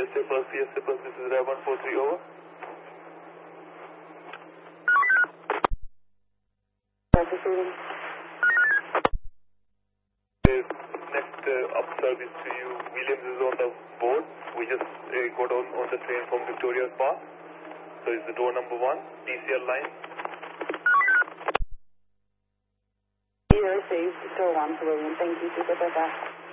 CSA Plus, this is RAV 143, over. Next up service to you, Williams is on the board. We just got on the train from Victoria's Park. So it's the door number 1, DCL line. You received door 1 for William. Thank you. Super.